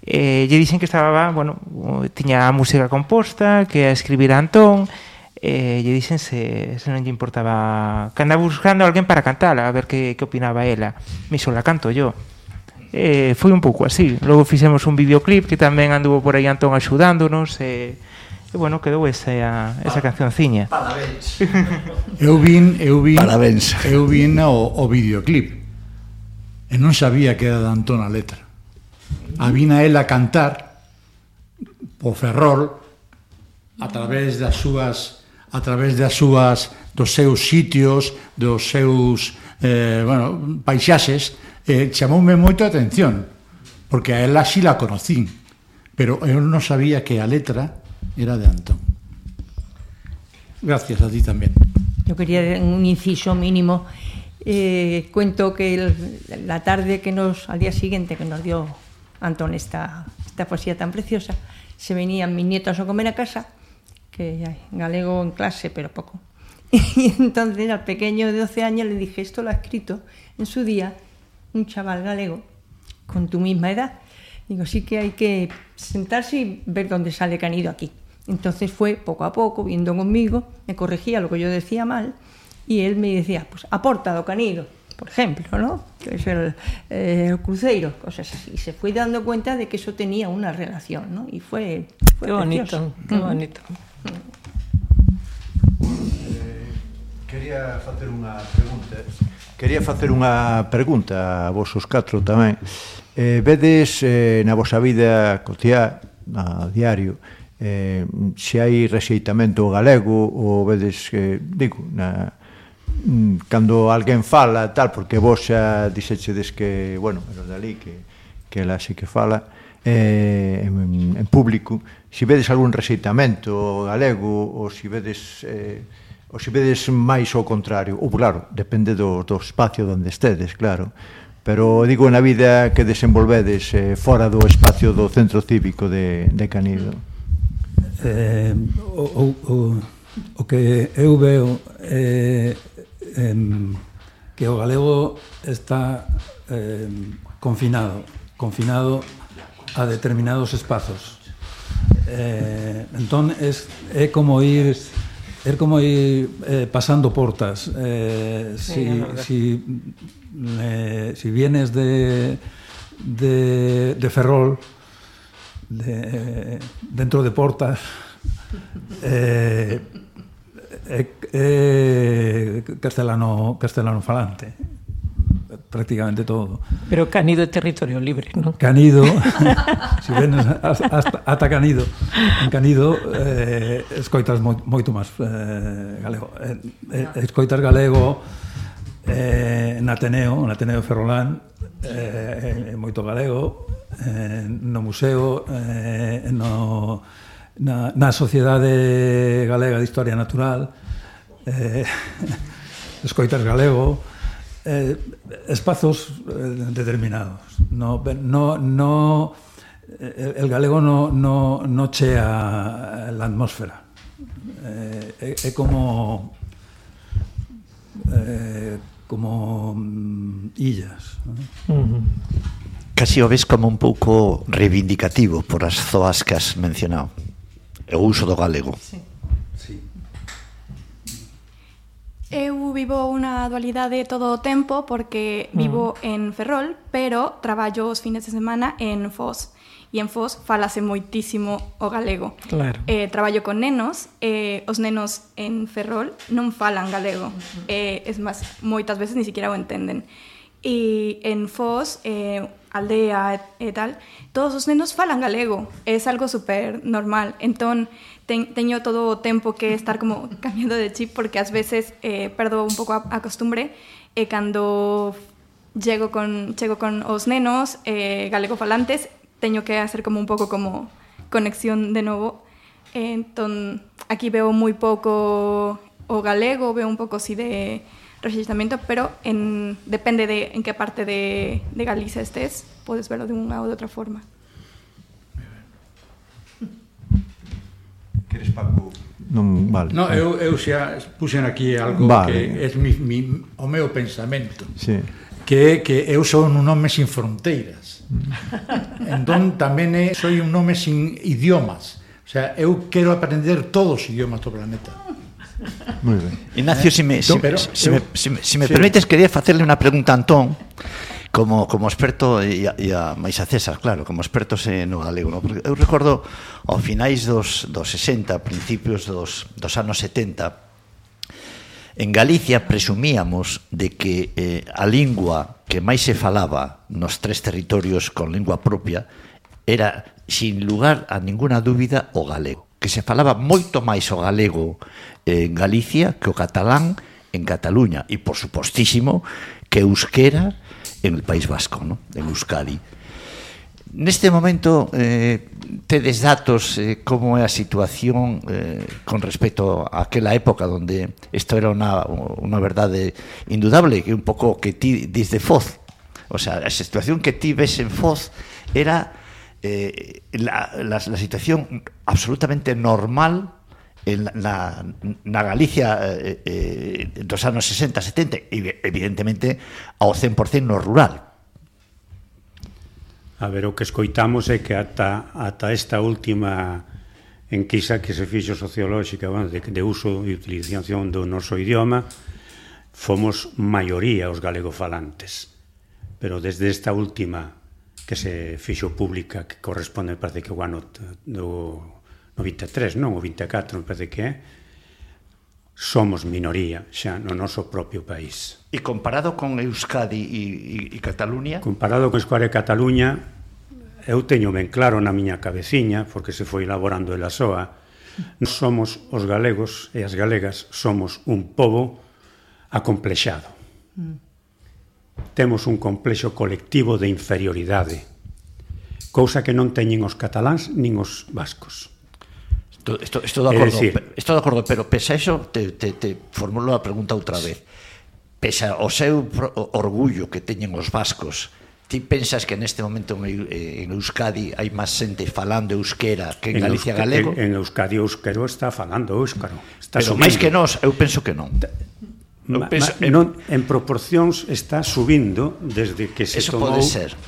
lle dixen que estaba, bueno, tiña a música composta, que a escribir a Antón, lle dixen se non lle importaba, que andaba buscando alguén para cantala, a ver que opinaba ela. Me só la canto yo. Foi un pouco así. Logo fixemos un videoclip que tamén anduvo por aí Antón axudándonos, e bueno, quedou esa cancionciña. Parabéns. Eu vin o videoclip e non sabía que era de Antón a letra. A vina ela cantar po Ferrol a través dos seus sitios, dos seus paisaxes, chamoume moito a atención, porque a ela sí la conocín, pero eu non sabía que a letra era de Antón. Gracias a ti tamén. Yo quería un inciso mínimo. Cuento que la tarde al día siguiente que nos dio Antón esta poesía tan preciosa, se venían mis nietos a comer a casa, que hay galego en clase, pero poco. Y entonces al pequeño de 12 años le dije, esto lo ha escrito en su día un chaval galego con tu misma edad. Digo, sí que hay que sentarse y ver dónde sale Canido aquí. Entonces fue poco a poco, viendo conmigo, me corregía lo que yo decía mal, y él me decía, pues aporta do Canido, por ejemplo, ¿no? Que es el cruceiro, cosas así. Y se fue dando cuenta de que eso tenía una relación, ¿no? Y fue qué bonito, qué bonito. Quería facer unha pregunta a vos os catro tamén. Vedes na vosa vida cotiá, a diario, se hai rexeitamento galego ou vedes que, digo, cando alguén fala tal, porque vos xa dixechedes que, bueno, pero dali que ela sí que fala en público, se vedes algún rexeitamento galego ou se vedes máis ao contrario, ou claro, depende do espacio onde estedes, claro, pero digo na vida que desenvolvedes fora do espacio do centro cívico de Canido. O que eu veo que o galego está confinado a determinados espazos. Entón é como ir pasando portas. Si vienes de Ferrol, dentro de portas, castelano falante, prácticamente todo. Pero Canido é territorio libre, non? Canido, se venes ata Canido, en Canido escoitas moito máis galego. Escoitas galego na Ateneo Ferrolán, moito galego, no museo, na Sociedade Galega de Historia Natural, escoitas galego, espazos determinados. El galego no chea la atmósfera. É como illas. Casi o ves como un pouco reivindicativo por as zoas que has mencionado, o uso do galego. Sí. Eu vivo unha dualidade todo o tempo porque vivo en Ferrol, pero traballo os fines de semana en Foz. E en Foz falase moitísimo o galego. Claro. Traballo con nenos, os nenos en Ferrol non falan galego. Es máis, moitas veces ni siquiera o entenden. E en Foz, aldea e tal, todos os nenos falan galego. Es algo super normal. Entón, teño todo o tempo que estar como cambiando de chip porque ás veces perdo un pouco a costumbre e cando chego con os nenos galego falantes teño que hacer como un pouco como conexión de novo. Entón, aquí veo moi pouco o galego, veo un pouco así de rexeitamento, pero depende de en que parte de Galicia estés, podes verlo de unha ou de outra forma. Queres, Paco? Non, vale. No, eu xa puxen aquí algo que é o meu pensamento. Sí. que eu son un home sin fronteiras. Entón, tamén soy un home sin idiomas. O sea, eu quero aprender todos os idiomas do planeta. Muy ben. Ignacio, se me permites, quería facerle unha pregunta a Antón, como experto, e a máis a César, claro, como expertos no galego, no? Porque eu recordo ao finais dos 60, principios dos anos 70, en Galicia presumíamos de que a lingua que máis se falaba nos 3 territorios con lingua propia era, sin lugar a ninguna dúbida, o galego. Que se falaba moito máis o galego en Galicia que o catalán en Cataluña, e, por supostísimo, que euskera en el País Vasco, ¿no? En Euskadi. Neste momento, tedes datos como é a situación con respecto a aquela época onde isto era unha verdade indudable, que un pouco que ti dis de Foz. O sea, a situación que ti ves en Foz era la situación absolutamente normal na Galicia dos anos 60, 70, e evidentemente ao 100% no rural. A ver, o que escoitamos é que ata esta última enquisa que se fixo sociolóxica, bueno, de uso e utilización do noso idioma, fomos maioría os galegofalantes. Pero desde esta última que se fixo pública, que corresponde, parece que o ano do 23, non, o 24, me parece que é, somos minoría xa no noso propio país. E comparado con Euskadi e Cataluña? Comparado con Euskadi e Cataluña, eu teño ben claro na miña cabeciña, porque se foi elaborando ela soa, somos os galegos e as galegas somos un pobo acomplexado. Temos un complexo colectivo de inferioridade, cousa que non teñen os cataláns nin os vascos. Estou de acordo, pero pese a eso te formulo a pregunta outra vez. Pese ao seu orgullo que teñen os vascos, ti pensas que neste momento en Euskadi hai máis xente falando euskera que en Galicia galego? En Euskadi o euskero está falando euskaro. Pero máis que nós, eu penso que non. En proporcións está subindo desde que se tomou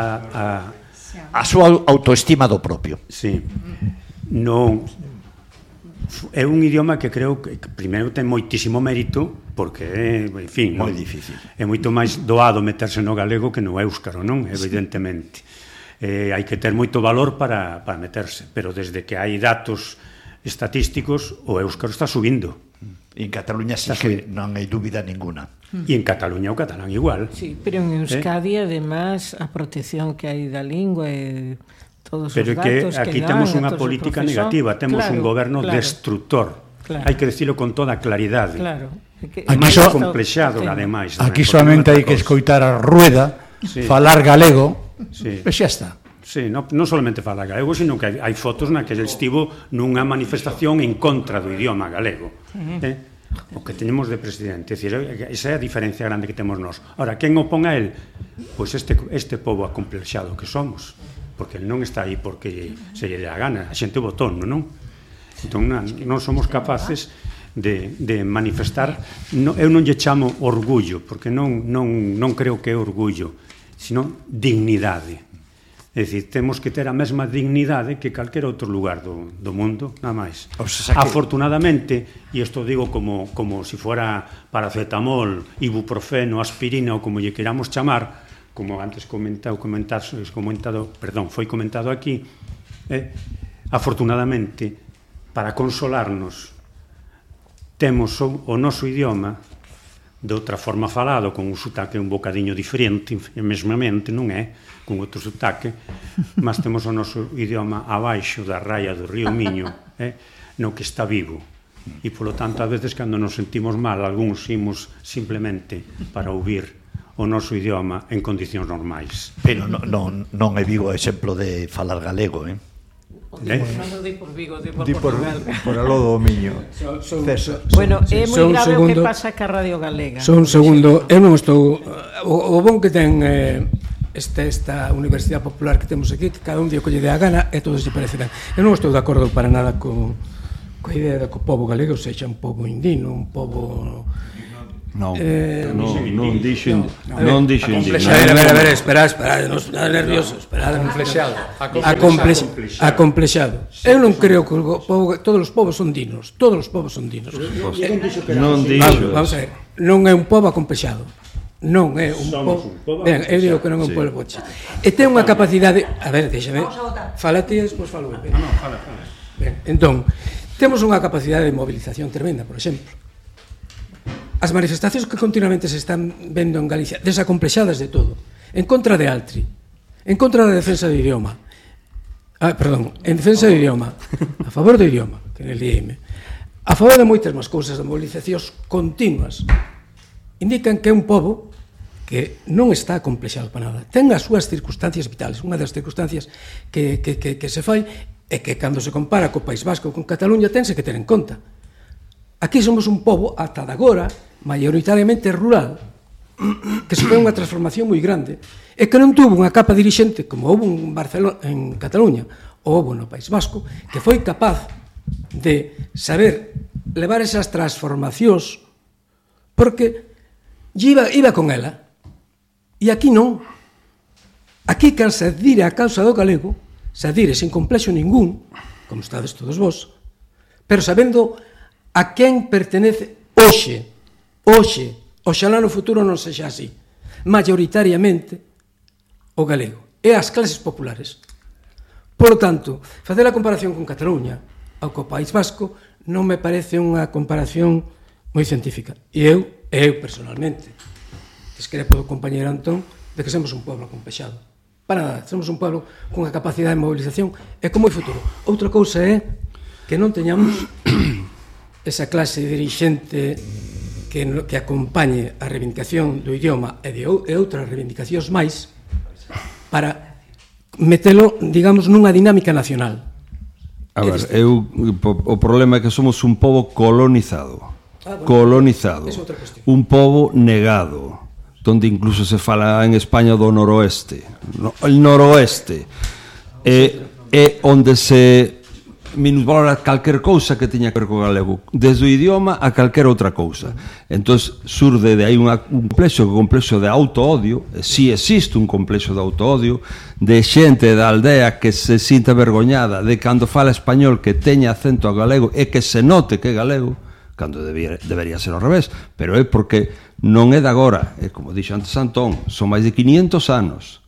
a súa autoestima do propio. Sí. Non. É un idioma que creo que primeiro ten moitísimo mérito, porque en fin, moi difícil. É moito máis doado meterse no galego que no éuskaro, non? Evidentemente. Hai que ter moito valor para meterse, pero desde que hai datos estatísticos, o éuskaro está subindo. E en Cataluña sí que non hai dúbida ninguna. E en Cataluña o catalán igual. Sí, pero en Euskadi, además, a protección que hai da lingua e todos os datos que dan. Pero que aquí temos unha política negativa, temos un goberno destructor. Hai que decirlo con toda claridade. Claro. Máis complexado, ademais. Aquí solamente hai que escoitar a Rueda falar galego, e xa está. Sí, non solamente falar galego, sino que hai fotos na que ele estivo nunha manifestación en contra do idioma galego. O que teñemos de presidente, esa é a diferencia grande que temos nós. Ora, quen opón a él? Pois este pobo acomplexado que somos, porque ele non está aí porque se lle dá a gana, a xente votou, non? Entón, non somos capaces de manifestar, eu non lle chamo orgullo, porque non creo que é orgullo, sino dignidade. É dicir, temos que ter a mesma dignidade que calquera outro lugar do mundo, nada máis. Afortunadamente, e isto digo como se fora paracetamol, ibuprofeno, aspirina ou como lle queramos chamar, como antes foi comentado aquí, afortunadamente, para consolarnos, temos o noso idioma de outra forma falado, con un sotaque un bocadiño diferente, mesmamente, non é? Con outro sotaque, mas temos o noso idioma abaixo da raia do río Miño, no que está vivo. E, polo tanto, a veces, cando nos sentimos mal, algúns imos simplemente para ouvir o noso idioma en condicións normais. Pero non é Vigo exemplo de falar galego, Non di por Vigo, di por Portugal. Por aló do Miño. Bueno, é moi grave o que pasa ca Radio Galega. Só un segundo, eu non estou... O bon que ten esta Universidade Popular que temos aquí, que cada un día colle de a gana e todos se parecerán. Eu non estou de acordo para nada coa idea de que o pobo galego sexa un pobo indino, un pobo Non dixen indígena. A ver, espera, non está nervioso, espera. Acomplexado. Eu non creo que todos os povos son dignos, todos os povos son dignos. Non dixo. Vamos a ver, non é un pobo acomplexado. Non é un pobo. Ben, eu digo que non é un pobo boche. E ten unha capacidade, a ver, déxame. Fala ti e despois falo eu. Non, fala. Ben, entón, temos unha capacidade de movilización tremenda, por exemplo. As manifestacións que continuamente se están vendo en Galicia, desacomplexadas de todo, en contra de Altri, en contra da defensa do idioma, en defensa do idioma, a favor do idioma, que é el IEM, a favor de moitas máis cousas, de movilizacións continuas, indican que é un pobo que non está acomplexado para nada. Ten as súas circunstancias vitales. Unha das circunstancias que se fai é que cando se compara co País Vasco con Cataluña tense que ter en conta. Aquí somos un pobo, ata de agora, maioritariamente rural, que se fai unha transformación moi grande e que non tuvo unha capa dirixente como houve en Cataluña ou houve no País Vasco, que foi capaz de saber levar esas transformacións porque iba con ela. E aquí non. Aquí can se adire a causa do galego, se adire sin complexo ningún, como estades todos vos, pero sabendo a quen pertenece hoxe, oxalá no futuro non sexa así, maioritariamente o galego e as clases populares. Por lo tanto, facer a comparación con Cataluña ou co País Vasco non me parece unha comparación moi científica. E eu personalmente, discrepo do compañeiro Antón, de que somos un pueblo acomplexado. Para nada, somos un pueblo con unha capacidade de movilización e con moi futuro. Outra cousa é que non teñamos esa clase dirixente que acompañe a reivindicación do idioma e outras reivindicacións máis para metelo, digamos, nunha dinámica nacional. A ver, o problema é que somos un pobo colonizado. Colonizado. Un pobo negado, donde incluso se fala en España do noroeste. El noroeste é onde se minusvalora calquer cousa que teña que ver co galego, desde o idioma a calquer outra cousa. Entón, surde de aí un complexo de auto-odio, si existe un complexo de auto-odio, de xente da aldea que se sinta vergoñada de cando fala español que teña acento galego e que se note que é galego, cando debería ser ao revés, pero é porque non é de agora, e como dixo antes Antón, son máis de 500 anos,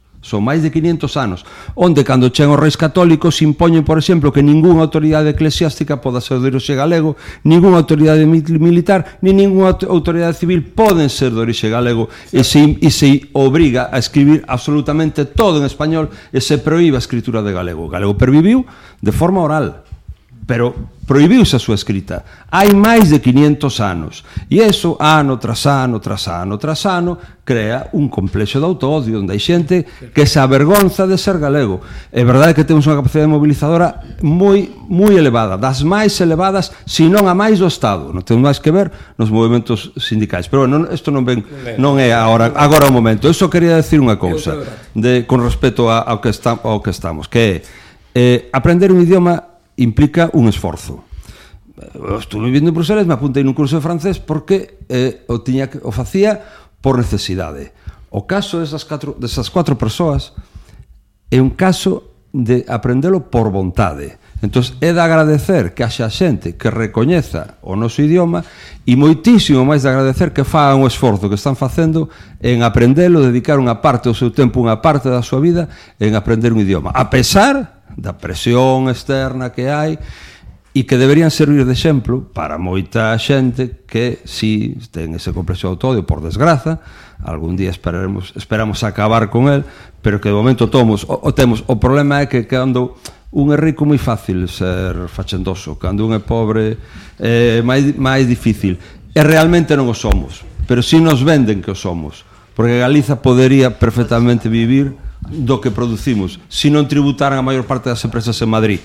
onde cando chegan os reis católicos impoñen, por exemplo, que ningunha autoridade eclesiástica poda ser de orixe galego, ningunha autoridade militar, ni ningunha autoridade civil poden ser de orixe galego, e se obriga a escribir absolutamente todo en español e se proíbe a escritura de galego. O galego perviviu de forma oral, pero prohibiuse a súa escrita hai máis de 500 anos, e iso ano tras ano crea un complexo de auto-odio onde hai xente que se avergonza de ser galego. É verdade que temos unha capacidade mobilizadora moi elevada, das máis elevadas, se non a máis do Estado. Non temos máis que ver nos movimentos sindicais, pero bueno, isto non é agora o momento. Eu só quería decir unha cousa con respecto ao que estamos, que é aprender un idioma implica un esforzo. Estuve vivindo en Bruselas, me apuntei nun curso de francés porque o facía por necesidade. O caso desas 4 persoas é un caso de aprendelo por vontade. Entón, é de agradecer que haxa xente que recoñeza o noso idioma e moitísimo máis de agradecer que fagan o esforzo que están facendo en aprendelo, dedicar unha parte do seu tempo, unha parte da súa vida en aprender un idioma, a pesar da presión externa que hai e que deberían servir de exemplo para moita xente que si ten ese complexo de auto-odio, por desgraza, algún día esperamos acabar con el, pero que de momento temos. O problema é que cando un é rico moi fácil ser fachendoso, cando un é pobre é máis difícil, e realmente non o somos, pero si nos venden que o somos, porque Galiza podería perfectamente vivir do que producimos, se non tributaran a maior parte das empresas en Madrid.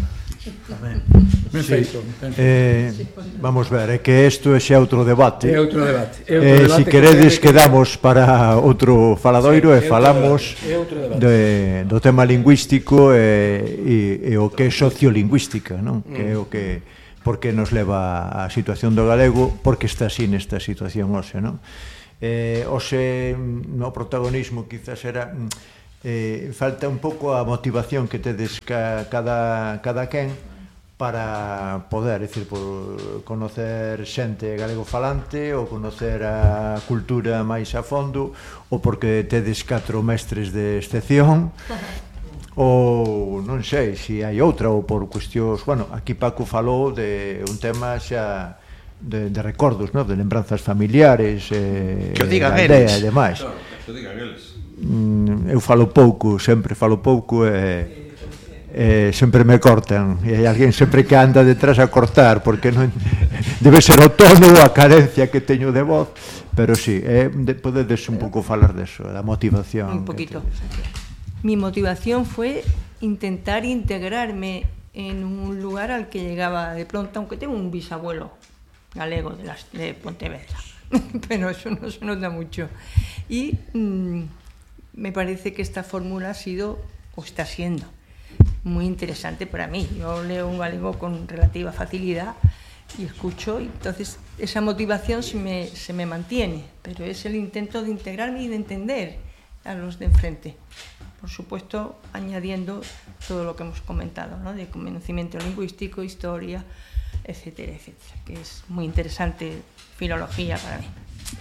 Vamos ver, é que isto é xa outro debate. Se queredes quedamos para outro faladoiro e falamos do tema lingüístico e o que é sociolingüística, non? Que é o que por que nos leva a situación do galego, porque está así nesta situación hoxe, non? Hoxe, no protagonismo, quizás era... falta un pouco a motivación que tedes cada quen para poder, é dicir, por conocer xente galego falante ou conocer a cultura máis a fondo, ou porque tedes 4 mestres de excepción, ou non sei se hai outra, ou por cuestións... Bueno, aquí Paco falou de un tema xa de recordos, no? De lembranzas familiares, que o digan eles e demais. Que o digan eles. Eu falo pouco, sempre falo pouco e sempre me cortan, e hai alguén sempre que anda detrás a cortar, porque non debe ser o tono ou a carencia que teño de voz, pero sí, podedes un pouco falar deso, da motivación. Un poquito. Mi motivación fue intentar integrarme en un lugar al que llegaba de pronto, aunque tengo un bisabuelo galego de Pontevedra, pero eso no se nota mucho. Y me parece que esta fórmula ha sido, o está siendo, muy interesante para mí. Yo leo un galego con relativa facilidad y escucho, y entonces esa motivación se me mantiene, pero es el intento de integrarme y de entender a los de enfrente. Por supuesto, añadiendo todo lo que hemos comentado, ¿no? De conocimiento lingüístico, historia, etcétera, etcétera, que es muy interesante filología para mí.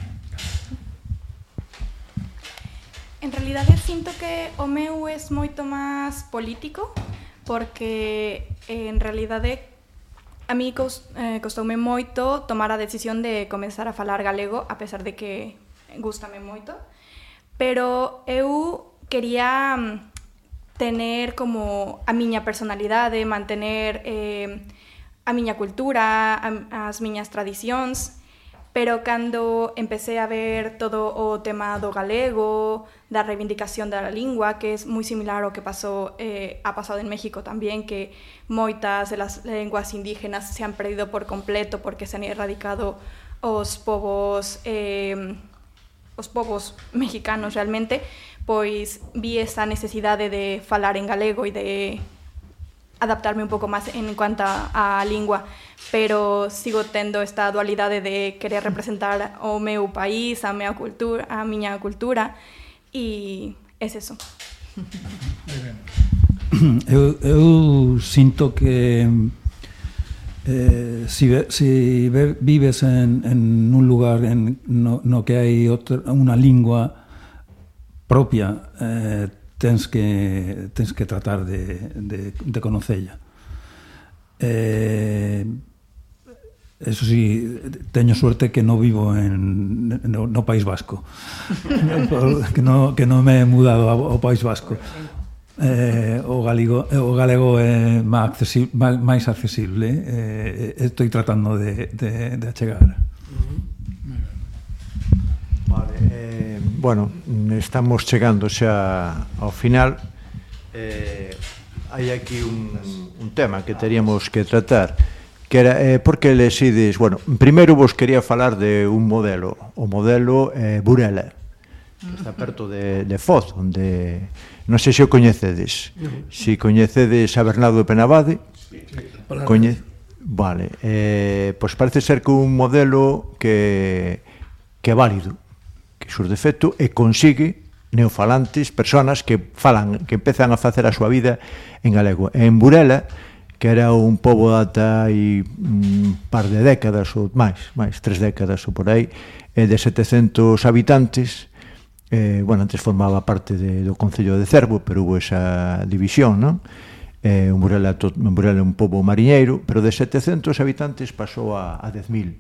En realidad sinto que o meu é moito máis político, porque en realidade a mí costoume moito tomar a decisión de comezar a falar galego, a pesar de que gústame moito, pero eu quería tener como a miña personalidade, mantener a miña cultura, as miñas tradicións, pero cando empecé a ver todo o tema do galego, da reivindicación da lingua, que é moi similar ao que ha pasado en México tamén, que moitas de las lenguas indígenas se han perdido por completo porque se han erradicado os povos mexicanos realmente, pois vi esa necesidade de falar en galego e de adaptarme un pouco máis en cuanto á lingua, pero sigo tendo esta dualidade de querer representar o meu país, a miña cultura, e é eso. Eu sinto que si vives en un lugar no que hai unha lingua propia, tens que tratar de conocella. Eso sí, teño suerte que non vivo no País Vasco, que non me he mudado ao País Vasco. O galego é máis accesible, estou tratando de achegar. Vale, bueno, estamos chegando xa ao final. Hai aquí un tema que teríamos que tratar, que era por que lesides... Bueno, primeiro vos quería falar de un modelo, o modelo Burela, que está perto de Foz, onde... Non sei se o coñecedes. Se coñecedes a Bernardo de Penabade, vale, pois parece ser que un modelo que é válido, que sur defecto, e consigue neofalantes, personas que empezan a facer a súa vida en galego. En Burela, que era un pobo ata hai un par de décadas ou máis 3 décadas ou por aí, de 700 habitantes. Bueno, antes formaba parte do Concello de Cervo, pero hubo esa división, non? Un Burela é un pobo mariñeiro, pero de 700 habitantes pasou a 10.000.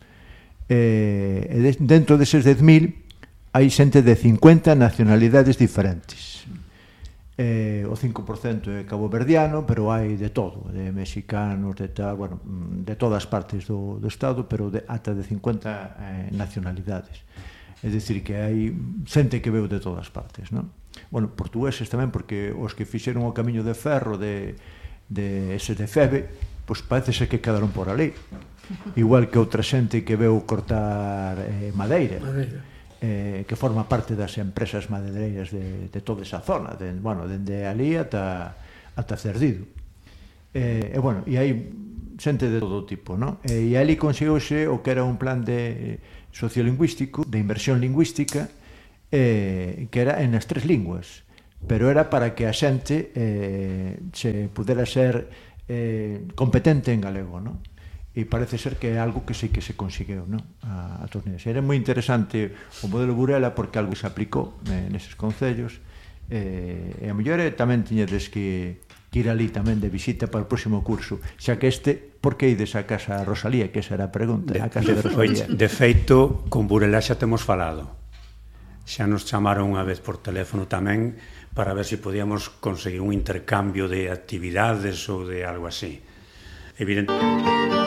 Dentro deses 10.000 hai xente de 50 nacionalidades diferentes. O 5% é caboverdiano, pero hai de todo, de mexicanos, de tal, bueno, de todas partes do Estado, pero ata de 50 nacionalidades. É dicir, que hai xente que veu de todas partes, non? Bueno, portugueses tamén, porque os que fixeron o camiño de ferro de ese de Febe, pois parece ser que quedaron por ali. Igual que outra xente que veu cortar madeira, que forma parte das empresas madeireiras de toda esa zona, dende ali ata Cerdido. E hai xente de todo tipo, non? E ali conseguiuse o que era un plan de sociolingüístico, de inversión lingüística, que era en as 3 linguas, pero era para que a xente se pudera ser competente en galego, non? E parece ser que é algo que sí que se conseguiu, non? A torneos. Era moi interesante o modelo Burela porque algo se aplicou neses concellos, e a mellor tamén tiñedes que ir ali tamén de visita para o próximo curso, xa que por que ides a casa Rosalía, que esa era a pregunta, a casa de Rosalía. De feito, con Burela xa temos falado. Xa nos chamaron unha vez por teléfono tamén para ver se podíamos conseguir un intercambio de actividades ou de algo así. Evidentemente.